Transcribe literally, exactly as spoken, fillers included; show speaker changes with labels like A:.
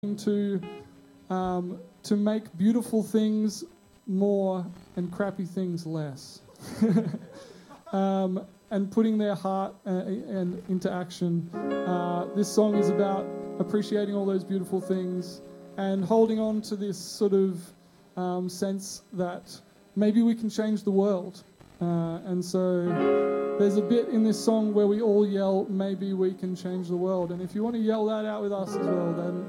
A: to um, to make beautiful things more and crappy things less, um, and putting their heart uh, and into action. Uh, this song is about appreciating all those beautiful things and holding on to this sort of um, sense that maybe we can change the world. Uh, and so there's a bit in this song where we all yell, maybe we can change the world. And if you want to yell that out with us as well, then